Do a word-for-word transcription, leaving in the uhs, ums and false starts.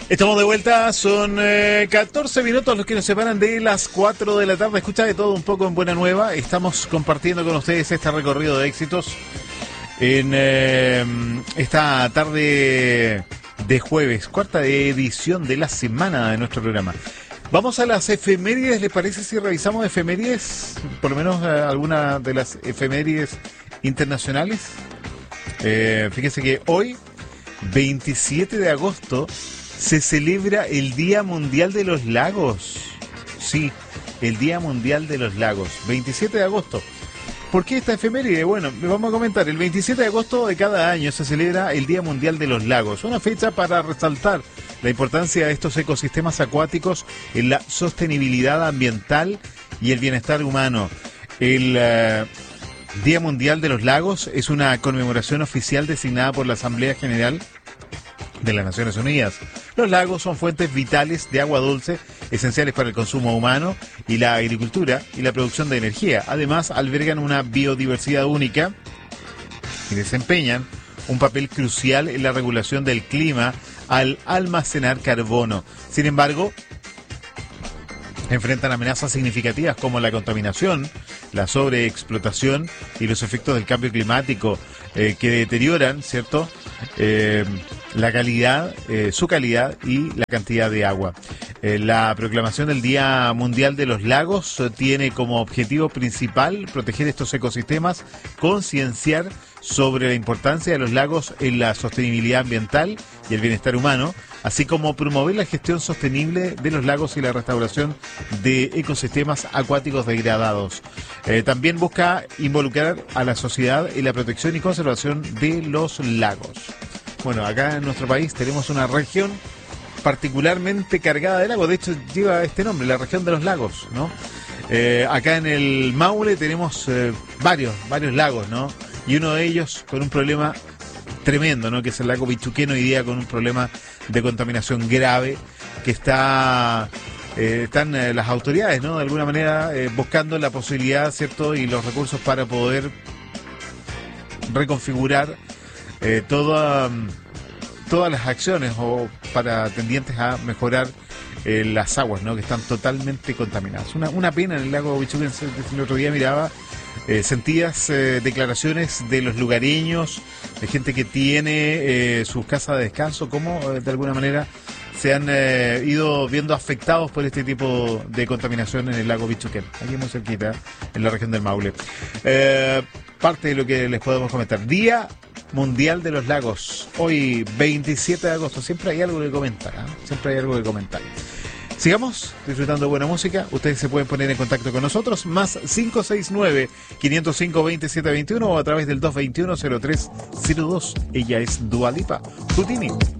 Estamos de vuelta, son eh, catorce minutos los que nos separan de las cuatro de la tarde. Escucha de todo un poco en Buena Nueva. Estamos compartiendo con ustedes este recorrido de éxitos en eh, esta tarde de jueves, cuarta edición de la semana de nuestro programa. Vamos a las efemérides, ¿les parece si revisamos efemérides? Por lo menos eh, alguna de las efemérides internacionales. Eh, fíjense que hoy, veintisiete de agosto, se celebra el Día Mundial de los Lagos. Sí, el Día Mundial de los Lagos, veintisiete de agosto. ¿Por qué esta efeméride? Bueno, les vamos a comentar. El veintisiete de agosto de cada año se celebra el Día Mundial de los Lagos, una fecha para resaltar la importancia de estos ecosistemas acuáticos en la sostenibilidad ambiental y el bienestar humano. El uh, Día Mundial de los Lagos es una conmemoración oficial designada por la Asamblea General de las Naciones Unidas. Los lagos son fuentes vitales de agua dulce, esenciales para el consumo humano y la agricultura y la producción de energía. Además, albergan una biodiversidad única y desempeñan un papel crucial en la regulación del clima al almacenar carbono. Sin embargo, enfrentan amenazas significativas como la contaminación, la sobreexplotación y los efectos del cambio climático eh, que deterioran, ¿cierto?, eh, la calidad, eh, su calidad y la cantidad de agua. Eh, la proclamación del Día Mundial de los Lagos eh, tiene como objetivo principal proteger estos ecosistemas, concienciar sobre la importancia de los lagos en la sostenibilidad ambiental y el bienestar humano, así como promover la gestión sostenible de los lagos y la restauración de ecosistemas acuáticos degradados. Eh, también busca involucrar a la sociedad en la protección y conservación de los lagos. Bueno, acá en nuestro país tenemos una región particularmente cargada de lagos, de hecho lleva este nombre, la región de los lagos, ¿no? Eh, acá en el Maule tenemos eh, varios, varios lagos, ¿no? Y uno de ellos con un problema tremendo, ¿no?, que es el lago Pichuquén, hoy día con un problema de contaminación grave que está eh, están eh, las autoridades, ¿no?, de alguna manera eh, buscando la posibilidad, ¿cierto?, y los recursos para poder reconfigurar eh, toda, todas las acciones o para tendientes a mejorar eh, las aguas, ¿no?, que están totalmente contaminadas. Una, una pena en el lago Pichuquén. El otro día miraba Eh, sentías eh, declaraciones de los lugareños, de gente que tiene eh, sus casas de descanso, cómo eh, de alguna manera se han eh, ido viendo afectados por este tipo de contaminación en el lago Pichuquén, aquí muy cerquita, en la región del Maule. Eh, parte de lo que les podemos comentar. Día Mundial de los Lagos, hoy veintisiete de agosto, siempre hay algo que comentar, ¿eh? Siempre hay algo que comentar. Sigamos disfrutando de buena música. Ustedes se pueden poner en contacto con nosotros, más cinco seis nueve, cinco cero cinco, dos siete dos uno o a través del dos dos uno, cero tres cero dos. Ella es Dua Lipa, Houdini.